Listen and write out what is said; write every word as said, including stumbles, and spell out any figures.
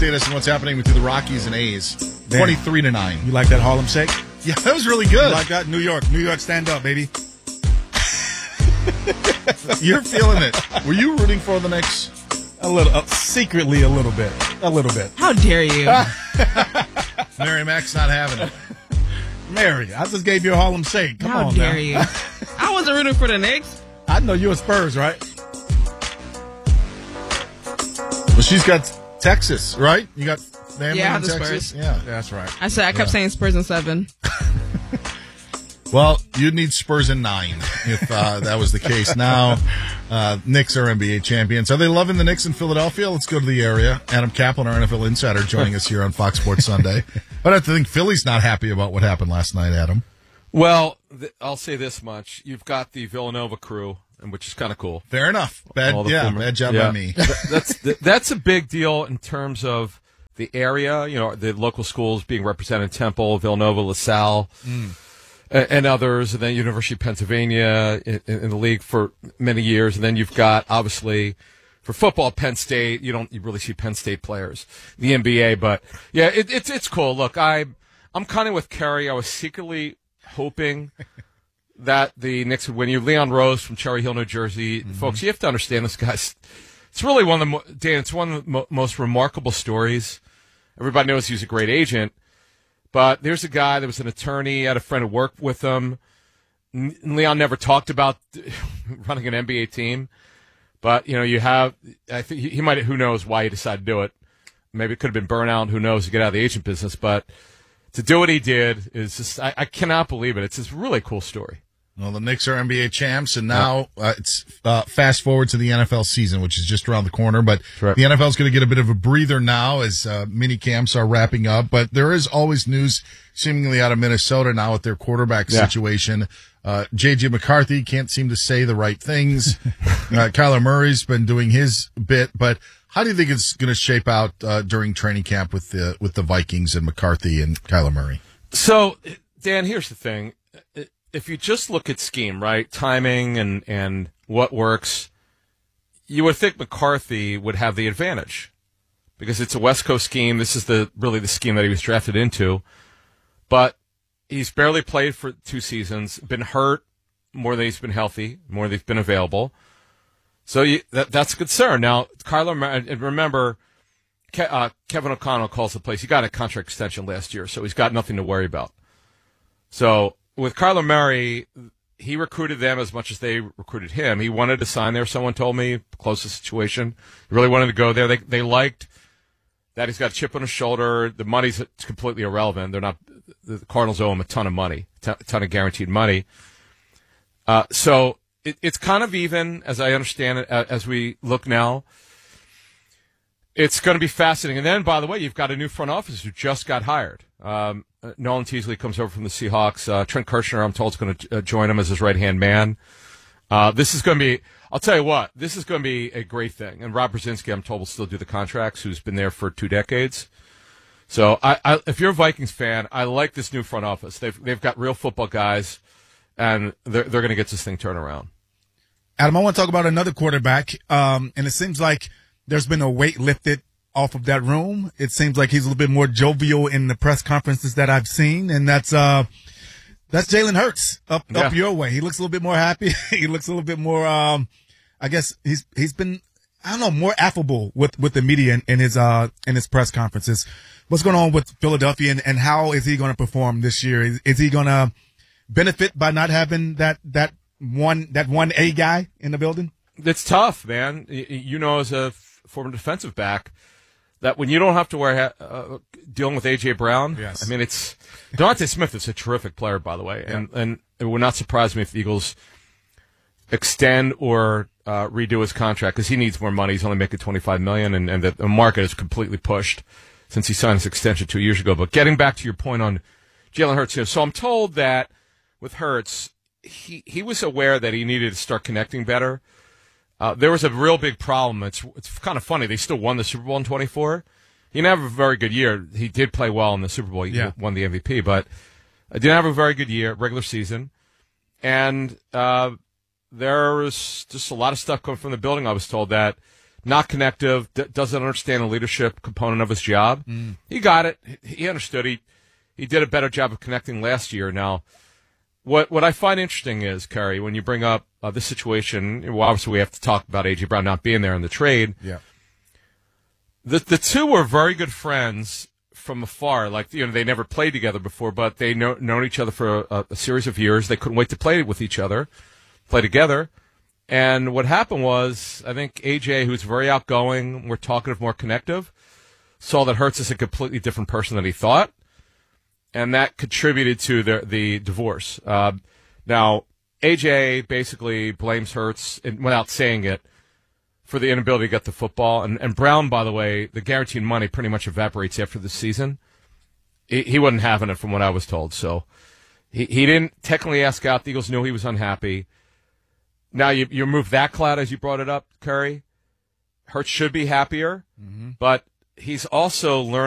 Update us on what's happening between the Rockies and A's. twenty-three to nine. You like that Harlem Shake? Yeah, that was really good. You like that? New York. New York, stand up, baby. You're feeling it. Were you rooting for the Knicks? A little, uh, secretly a little bit. A little bit. How dare you? Mary Mac's not having it. Mary, I just gave you a Harlem Shake. Come How on dare now. you? I wasn't rooting for the Knicks. I know you're a Spurs, right? Well, she's got Texas, right? You got family Yeah, I in have the Texas? Spurs. Yeah. That's right. I said I kept Yeah. saying Spurs in seven. Well, you'd need Spurs in nine if uh, that was the case. Now, uh, Knicks are N B A champions. Are they loving the Knicks in Philadelphia? Let's go to the area. Adam Kaplan, our N F L insider, joining us here on Fox Sports Sunday. But I have to think Philly's not happy about what happened last night, Adam. Well, th- I'll say this much. You've got the Villanova crew, and which is kind of cool. Fair enough. Bad, All the yeah, former- bad job yeah. by me. Th- that's th- that's a big deal in terms of the area. You know, the local schools being represented: Temple, Villanova, LaSalle, Mm. and, and others. And then University of Pennsylvania in, in the league for many years. And then you've got obviously for football, Penn State. You don't you really see Penn State players, the N B A. But yeah, it, it's it's cool. Look, I I'm kind of with Kerry. I was secretly hoping that the Knicks would win. You, Leon Rose from Cherry Hill, New Jersey. Mm-hmm. Folks, you have to understand this guy's. It's really one of the mo- Dan. It's one of the mo- most remarkable stories. Everybody knows he's a great agent, but there's a guy that was an attorney, had a friend who worked with him. N- Leon never talked about running an N B A team, but you know, you have. I think he, he might. Who knows why he decided to do it? Maybe it could have been burnout. Who knows to get out of the agent business, but. To do what he did is just, I, I cannot believe it. It's this really cool story. Well, the Knicks are N B A champs, and now uh, it's uh, fast forward to the N F L season, which is just around the corner. But right. The N F L is going to get a bit of a breather now as uh, mini camps are wrapping up. But there is always news seemingly out of Minnesota now with their quarterback yeah. situation. Uh, J J McCarthy can't seem to say the right things. uh, Kyler Murray's been doing his bit, but how do you think it's going to shape out uh, during training camp with the with the Vikings and McCarthy and Kyler Murray? So, Dan, here's the thing. If you just look at scheme, right, timing and, and what works, you would think McCarthy would have the advantage because it's a West Coast scheme. This is the really the scheme that he was drafted into. But he's barely played for two seasons, been hurt more than he's been healthy, more than he's been available. So you, that, that's a concern. Now, Kyler, and remember, Ke, uh, Kevin O'Connell calls the place. He got a contract extension last year, so he's got nothing to worry about. So with Kyler Murray, he recruited them as much as they recruited him. He wanted to sign there. Someone told me, close to the situation. He really wanted to go there. They they liked that he's got a chip on his shoulder. The money's completely irrelevant. They're not. The Cardinals owe him a ton of money, a ton of guaranteed money. Uh, so. It, it's kind of even, as I understand it, as we look now. It's going to be fascinating. And then, by the way, you've got a new front office who just got hired. Um, Nolan Teasley comes over from the Seahawks. Uh, Trent Kirshner, I'm told, is going to uh, join him as his right-hand man. Uh, this is going to be, I'll tell you what, this is going to be a great thing. And Rob Brzezinski, I'm told, will still do the contracts, who's been there for two decades. So I, I, if you're a Vikings fan, I like this new front office. They've, they've got real football guys. And they're, they're going to get this thing turned around. Adam, I want to talk about another quarterback. Um, and it seems like there's been a weight lifted off of that room. It seems like he's a little bit more jovial in the press conferences that I've seen. And that's, uh, that's Jalen Hurts up, yeah. up your way. He looks a little bit more happy. He looks a little bit more, um, I guess he's, he's been, I don't know, more affable with, with the media in, in his, uh, in his press conferences. What's going on with Philadelphia and, and how is he going to perform this year? Is, is he going to benefit by not having that, that one, that one A guy in the building? It's tough, man. You know, as a former defensive back, that when you don't have to wear, uh, dealing with A J Brown, yes. I mean, it's, Devontae Smith is a terrific player, by the way. Yeah. And, and it would not surprise me if the Eagles extend or, uh, redo his contract because he needs more money. He's only making twenty-five million dollars and, and the, the market is completely pushed since he signed his extension two years ago. But getting back to your point on Jalen Hurts here. So I'm told that, with Hurts, he, he was aware that he needed to start connecting better. Uh, there was a real big problem. It's it's kind of funny. They still won the Super Bowl in twenty-four. He didn't have a very good year. He did play well in the Super Bowl. He yeah. won the M V P, but didn't have a very good year, regular season. And uh, there was just a lot of stuff coming from the building. I was told that not connective, d- doesn't understand the leadership component of his job. Mm. He got it. He understood. He he did a better job of connecting last year. Now, what what I find interesting is, Kerry, when you bring up uh, this situation, well, obviously we have to talk about A J Brown not being there in the trade. Yeah. The the two were very good friends from afar. Like, you know, they never played together before, but they know known each other for a, a series of years. They couldn't wait to play with each other, play together. And what happened was, I think A J, who's very outgoing, more talkative, more connective, saw that Hurts is a completely different person than he thought, and that contributed to the the divorce. Uh, now, A J basically blames Hurts, and without saying it, for the inability to get the football. And, and Brown, by the way, the guaranteed money pretty much evaporates after the season. He, he wasn't having it from what I was told. So he, he didn't technically ask out. The Eagles knew he was unhappy. Now you, you remove that cloud as you brought it up, Curry. Hurts should be happier, mm-hmm. but he's also learned